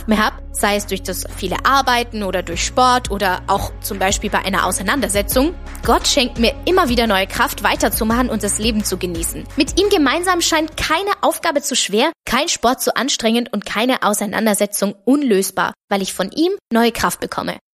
mehr habe, sei es durch das viele Arbeiten oder durch Sport oder auch zum Beispiel bei einer Auseinandersetzung, Gott schenkt mir immer wieder neue Kraft, weiterzumachen und das Leben zu genießen. Mit ihm gemeinsam scheint keine Aufgabe zu schwer, kein Sport zu anstrengend und keine Auseinandersetzung unlösbar, weil ich von ihm neue Kraft bekomme.